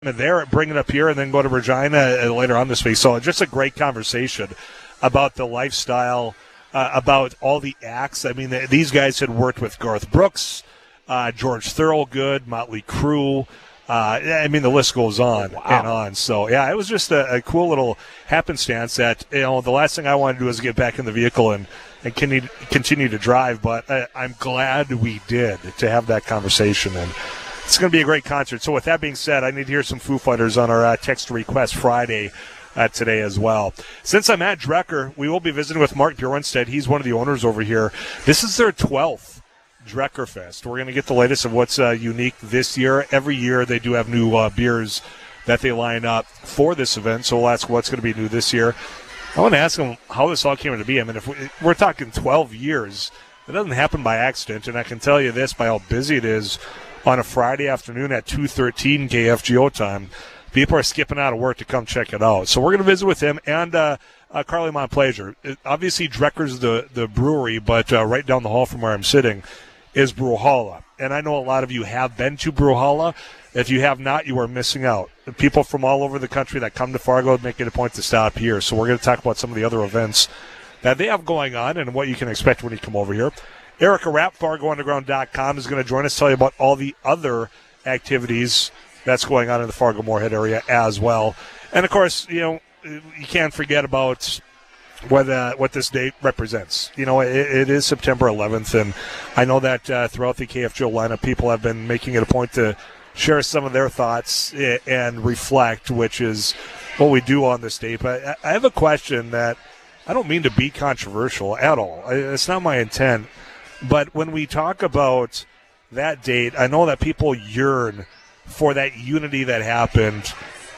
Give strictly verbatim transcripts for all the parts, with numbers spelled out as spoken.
there, bring it up here, and then go to Regina later on this week. So just a great conversation about the lifestyle, uh, about all the acts. I mean, the, these guys had worked with Garth Brooks, uh, George Thorogood, Motley Crue. Uh, I mean, the list goes on wow. and on. So, yeah, it was just a, a cool little happenstance that, you know, the last thing I wanted to do was get back in the vehicle and, and continue, continue to drive. But I, I'm glad we did to have that conversation. And it's going to be a great concert. So with that being said, I need to hear some Foo Fighters on our uh, Text Request Friday uh, today as well. Since I'm at Drecker, we will be visiting with Mark Bjornstedt. He's one of the owners over here. This is their twelfth Drecker Fest. We're going to get the latest of what's uh, unique this year. Every year they do have new uh, beers that they line up for this event, so we'll ask what's going to be new this year. I want to ask them how this all came into being. I mean, if we, we're talking twelve years, it doesn't happen by accident, and I can tell you this by how busy it is on a Friday afternoon at two thirteen K F G O time. People are skipping out of work to come check it out. So we're going to visit with him and uh, uh, Carly Montplaisir. Obviously, Drecker's the, the brewery, but uh, right down the hall from where I'm sitting is Brewhalla. And I know a lot of you have been to Brewhalla. If you have not, you are missing out. The people from all over the country that come to Fargo make it a point to stop here. So we're going to talk about some of the other events that they have going on and what you can expect when you come over here. Erica Rapp, Fargo Underground dot com, is going to join us, tell you about all the other activities that's going on in the Fargo-Moorhead area as well. And, of course, you know, you can't forget about what, uh, what this date represents. You know, it, it is September eleventh, and I know that uh, throughout the K F G O lineup, people have been making it a point to share some of their thoughts and reflect, which is what we do on this date. But I have a question that I don't mean to be controversial at all. It's not my intent. But when we talk about that date, I know that people yearn for that unity that happened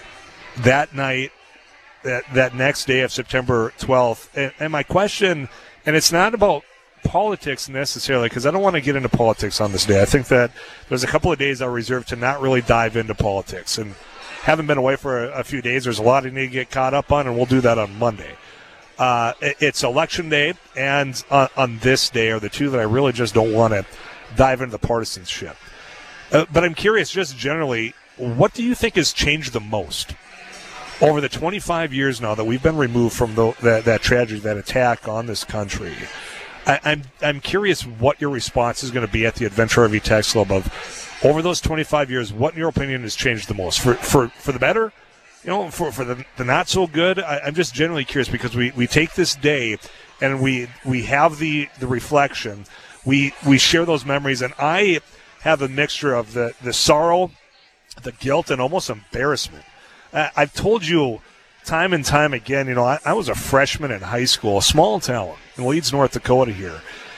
that night, that, that next day of September twelfth. And, and my question, and it's not about politics necessarily, because I don't want to get into politics on this day. I think that there's a couple of days I reserved to not really dive into politics. And having been away for a, a few days, there's a lot I need to get caught up on, and we'll do that on Monday. Uh, it's Election Day, and on, on this day are the two that I really just don't want to dive into the partisanship. Uh, but I'm curious, just generally, what do you think has changed the most over the twenty-five years now that we've been removed from the, that, that tragedy, that attack on this country? I, I'm I'm curious what your response is going to be at the Adventure R V Text Club of, over those twenty-five years, what in your opinion has changed the most? For for, for the better? You know, for, for the, the not so good, I, I'm just generally curious because we, we take this day and we we have the, the reflection. We we share those memories, and I have a mixture of the, the sorrow, the guilt, and almost embarrassment. Uh, I've told you time and time again, you know, I, I was a freshman in high school, a small town in Leeds, North Dakota here,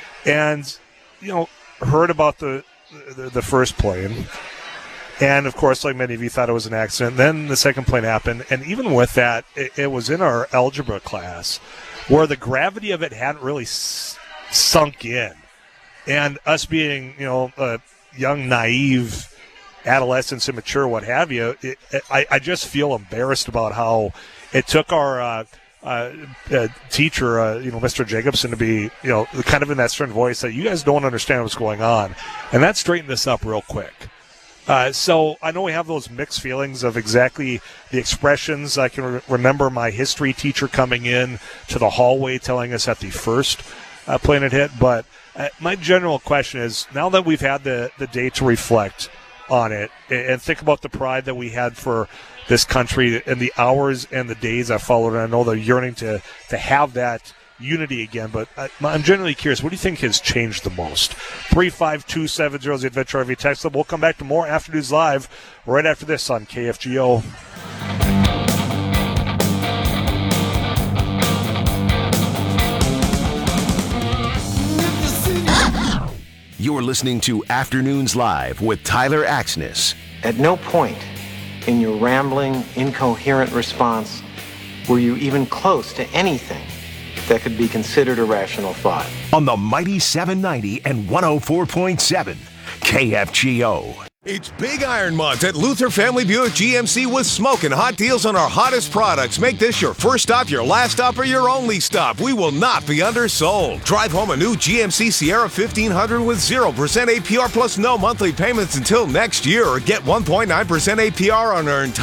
and, you know, heard about the the, the first plane. And, of course, like many of you, thought it was an accident. Then the second plane happened. And even with that, it, it was in our algebra class where the gravity of it hadn't really s- sunk in. And us being, you know, uh, young, naive, adolescents, immature, what have you, it, it, I, I just feel embarrassed about how it took our uh, uh, uh, teacher, uh, you know, Mister Jacobson, to be, you know, kind of in that stern voice that you guys don't understand what's going on. And that straightened this up real quick. Uh, so I know we have those mixed feelings of exactly the expressions. I can re- remember my history teacher coming in to the hallway telling us that the first uh, plane had hit. But uh, my general question is, now that we've had the, the day to reflect on it and, and think about the pride that we had for this country and the hours and the days that followed, and I know they're yearning to, to have that unity again, but I, I'm generally curious, what do you think has changed the most? three five two seven zero is the Adventure R V Text Club. We'll come back to more Afternoons Live right after this on K F G O. You're listening to Afternoons Live with Tyler Axness. At no point in your rambling, incoherent response were you even close to anything that could be considered a rational thought. On the mighty seven ninety and one oh four point seven K F G O. It's Big Iron Month at Luther Family Buick G M C with smoking hot deals on our hottest products. Make this your first stop, your last stop, or your only stop. We will not be undersold. Drive home a new G M C Sierra fifteen hundred with zero percent A P R plus no monthly payments until next year, or get one point nine percent A P R on our entire